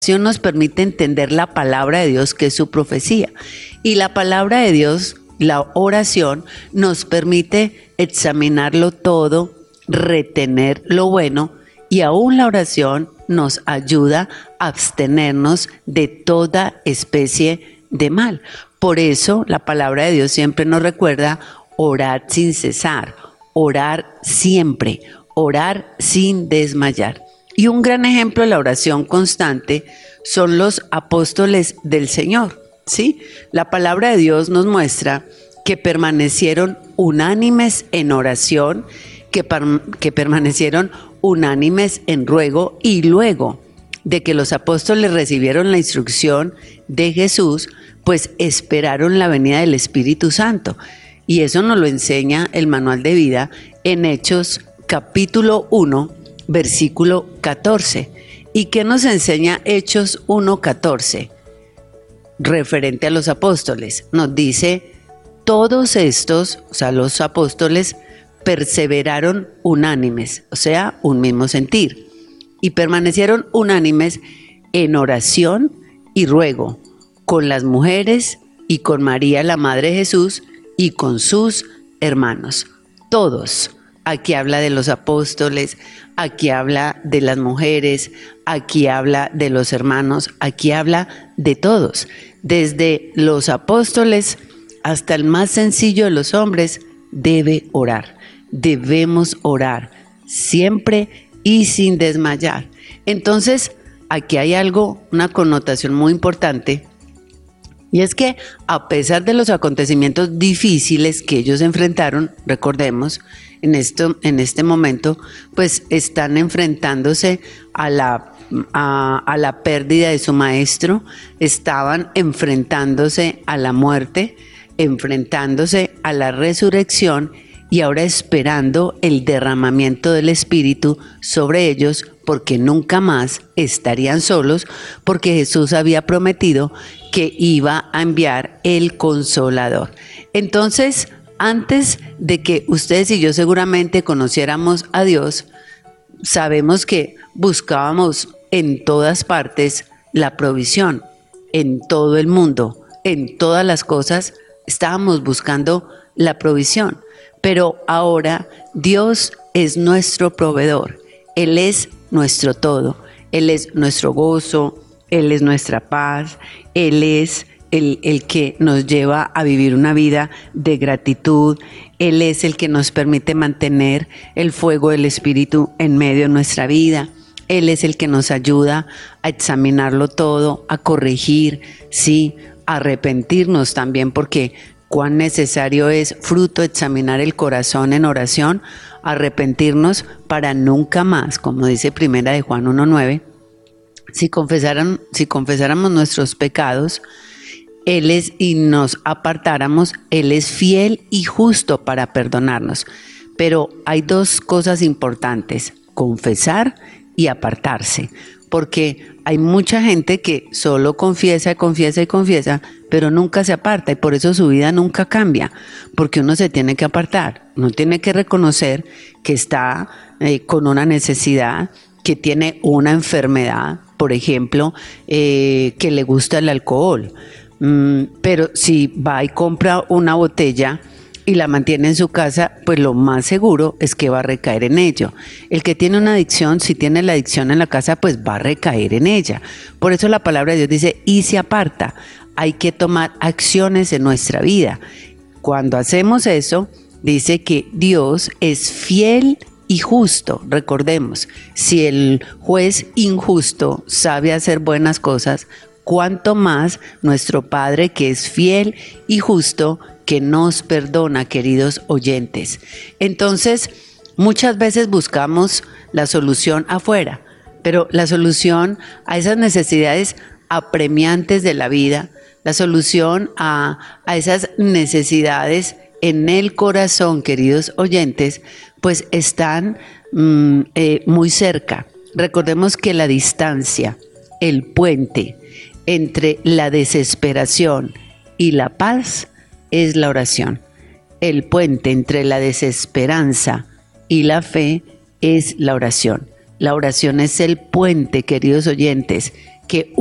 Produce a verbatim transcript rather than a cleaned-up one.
oración nos permite entender la palabra de Dios, que es su profecía. Y la palabra de Dios, la oración, nos permite examinarlo todo, retener lo bueno, y aún la oración nos ayuda a abstenernos de toda especie de mal. Por eso la palabra de Dios siempre nos recuerda orar sin cesar, orar siempre, orar sin desmayar. Y un gran ejemplo de la oración constante son los apóstoles del Señor, ¿sí? La palabra de Dios nos muestra que permanecieron unánimes en oración, que, que permanecieron unánimes en ruego, y luego de que los apóstoles recibieron la instrucción de Jesús, pues esperaron la venida del Espíritu Santo. Y eso nos lo enseña el manual de vida en Hechos capítulo uno, versículo catorce. ¿Y qué nos enseña Hechos uno, catorce? Referente a los apóstoles, nos dice: todos estos, o sea, los apóstoles, perseveraron unánimes, o sea, un mismo sentir, y permanecieron unánimes en oración y ruego, con las mujeres y con María, la Madre de Jesús, y con sus hermanos. Todos. Aquí habla de los apóstoles, aquí habla de las mujeres, aquí habla de los hermanos, aquí habla de todos. Desde los apóstoles hasta el más sencillo de los hombres debe orar. Debemos orar siempre y sin desmayar. Entonces, aquí hay algo, una connotación muy importante, y es que a pesar de los acontecimientos difíciles que ellos enfrentaron, recordemos, en, esto, en este momento, pues están enfrentándose a la, a, a la pérdida de su maestro, estaban enfrentándose a la muerte, enfrentándose a la resurrección, y ahora esperando el derramamiento del Espíritu sobre ellos, porque nunca más estarían solos, porque Jesús había prometido que iba a enviar el Consolador. Entonces, antes de que ustedes y yo seguramente conociéramos a Dios, sabemos que buscábamos en todas partes la provisión, en todo el mundo, en todas las cosas estábamos buscando la provisión. Pero ahora Dios es nuestro proveedor, Él es nuestro todo, Él es nuestro gozo, Él es nuestra paz, Él es el, el que nos lleva a vivir una vida de gratitud, Él es el que nos permite mantener el fuego del Espíritu en medio de nuestra vida, Él es el que nos ayuda a examinarlo todo, a corregir, sí, a arrepentirnos también, porque cuán necesario es, fruto de examinar el corazón en oración, arrepentirnos para nunca más, como dice primera de Juan uno nueve, si confesaran, si confesáramos nuestros pecados, Él es, y nos apartáramos, Él es fiel y justo para perdonarnos. Pero hay dos cosas importantes: confesar y apartarse, porque hay mucha gente que solo confiesa, confiesa y confiesa, pero nunca se aparta, y por eso su vida nunca cambia, porque uno se tiene que apartar, uno tiene que reconocer que está eh, con una necesidad, que tiene una enfermedad, por ejemplo, eh, que le gusta el alcohol, mm, pero si va y compra una botella y la mantiene en su casa, pues lo más seguro es que va a recaer en ello. El que tiene una adicción, si tiene la adicción en la casa, pues va a recaer en ella. Por eso la palabra de Dios dice: y se aparta. Hay que tomar acciones en nuestra vida. Cuando hacemos eso, dice que Dios es fiel y justo. Recordemos, si el juez injusto sabe hacer buenas cosas, cuánto más nuestro Padre, que es fiel y justo, que nos perdona, queridos oyentes. Entonces, muchas veces buscamos la solución afuera, pero la solución a esas necesidades apremiantes de la vida, la solución a, a esas necesidades en el corazón, queridos oyentes, pues están mm, eh, muy cerca. Recordemos que la distancia, el puente entre la desesperación y la paz es la oración. El puente entre la desesperanza y la fe es la oración. La oración es el puente, queridos oyentes, que